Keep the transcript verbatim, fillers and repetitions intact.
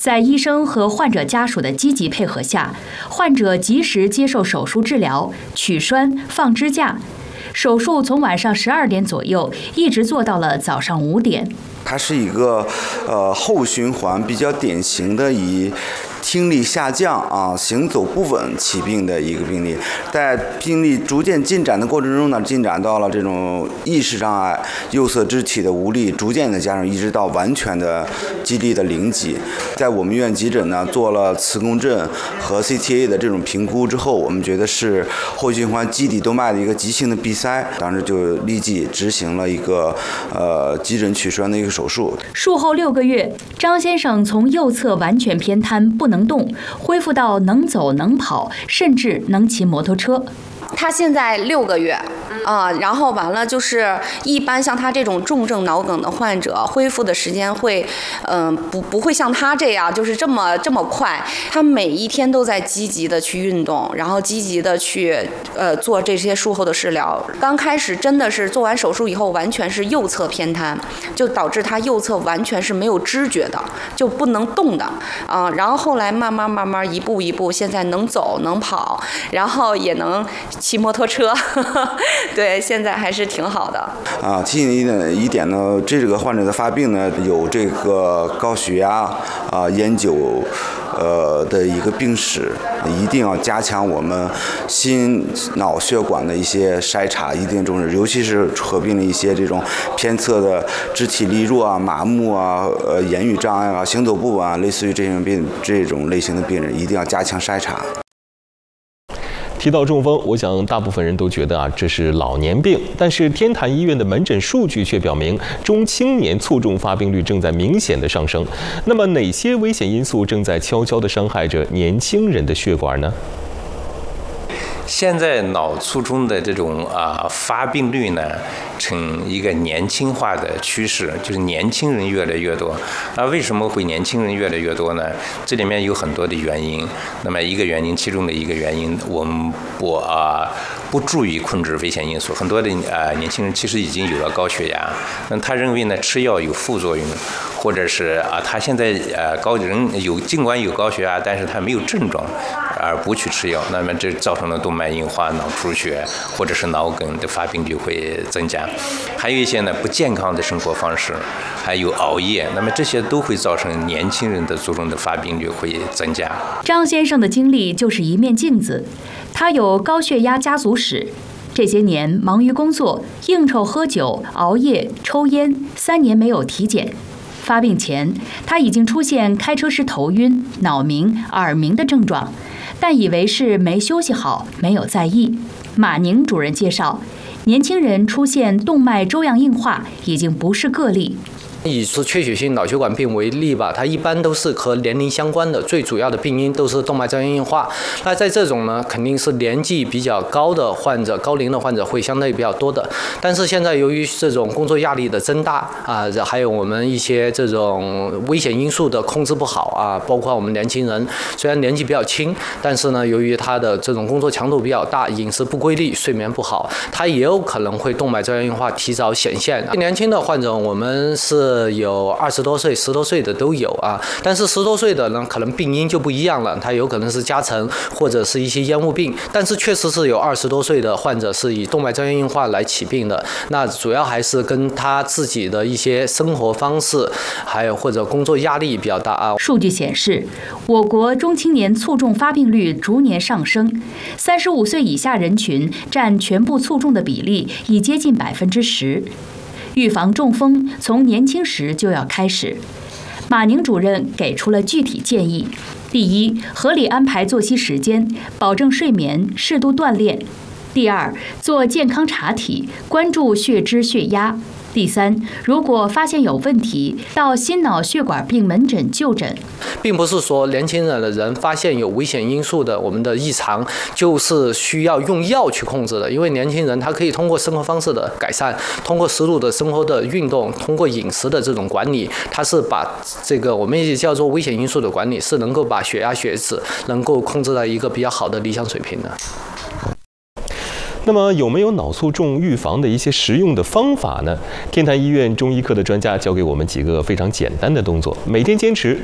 在医生和患者家属的积极配合下，患者及时接受手术治疗、取栓、放支架。手术从晚上十二点左右一直做到了早上五点。 它是一个呃后循环比较典型的以听力下降啊、行走不稳起病的一个病例，在病例逐渐进展的过程中呢，进展到了这种意识障碍、右侧肢体的无力，逐渐的加上一直到完全的肌力的零级。在我们医院急诊呢，做了磁共振和 C T A 的这种评估之后，我们觉得是后循环基底动脉的一个急性的闭塞，当时就立即执行了一个呃急诊取栓的一个手术。 术后六个月，张先生从右侧完全偏瘫不能动，恢复到能走能跑，甚至能骑摩托车。 他现在六个月啊、呃，然后完了就是一般像他这种重症脑梗的患者，恢复的时间会，嗯、呃，不不会像他这样就是这么这么快。他每一天都在积极的去运动，然后积极的去呃做这些术后的治疗。刚开始真的是做完手术以后，完全是右侧偏瘫，就导致他右侧完全是没有知觉的，就不能动的啊、呃。然后后来慢慢慢慢一步一步，现在能走能跑，然后也能骑摩托车，呵呵，对，现在还是挺好的。 啊，提醒一点一点呢，这个患者的发病呢有这个高血压啊、烟酒，呃的一个病史，一定要加强我们心脑血管的一些筛查，一定重视，尤其是合并了一些这种偏侧的肢体力弱啊、麻木啊、呃言语障碍啊、行走不稳啊，类似于这种病这种类型的病人，一定要加强筛查。 提到中风，我想大部分人都觉得啊，这是老年病。但是天坛医院的门诊数据却表明，中青年卒中发病率正在明显的上升。那么，哪些危险因素正在悄悄地伤害着年轻人的血管呢？ 现在脑卒中的这种啊、呃、发病率呢，呈一个年轻化的趋势，就是年轻人越来越多。啊，为什么会年轻人越来越多呢？这里面有很多的原因。那么一个原因，其中的一个原因，我们不啊、呃、不注意控制危险因素。很多的啊、呃、年轻人其实已经有了高血压，那他认为呢吃药有副作用，或者是啊他现在呃高人有尽管有高血压，但是他没有症状，而不去吃药，那么这造成了动脉硬化、脑出血或者是脑梗的发病率会增加。还有一些呢不健康的生活方式，还有熬夜，那么这些都会造成年轻人的卒中的发病率会增加。 张先生的经历就是一面镜子，他有高血压家族史，这些年忙于工作、应酬、喝酒、熬夜、抽烟，三年没有体检。发病前，他已经出现开车时头晕、脑鸣、耳鸣的症状，但以为是没休息好，没有在意。马宁主任介绍，年轻人出现动脉粥样硬化已经不是个例。 以是缺血性脑血管病为例吧，它一般都是和年龄相关的，最主要的病因都是动脉粥样硬化。那在这种呢，肯定是年纪比较高的患者、高龄的患者会相对比较多的。但是现在由于这种工作压力的增大啊，还有我们一些这种危险因素的控制不好啊，包括我们年轻人虽然年纪比较轻，但是呢，由于他的这种工作强度比较大，饮食不规律、睡眠不好，他也有可能会动脉粥样硬化提早显现。年轻的患者，我们是有二十多岁、十多岁的都有啊，但是十多岁的呢，可能病因就不一样了，他有可能是家尘或者是一些烟雾病，但是确实是有二十多岁的患者是以动脉粥样硬化来起病的。那主要还是跟他自己的一些生活方式，还有或者工作压力比较大啊。 数据显示，我国中青年卒中发病率逐年上升，三十五岁以下人群占全部卒中的比例已接近百分之十。预防中风从年轻时就要开始。马宁主任给出了具体建议：第一，合理安排作息时间，保证睡眠，适度锻炼；第二，做健康查体，关注血脂、血压；第三，如果发现有问题，到心脑血管病门诊就诊。 并不是说年轻人的人发现有危险因素的我们的异常，就是需要用药去控制的。因为年轻人他可以通过生活方式的改善，通过适度的生活的运动，通过饮食的这种管理，他是把这个我们也叫做危险因素的管理，是能够把血压、血脂能够控制在一个比较好的理想水平的。 那么有没有脑卒中预防的一些实用的方法呢？天坛医院中医科的专家教给我们几个非常简单的动作，每天坚持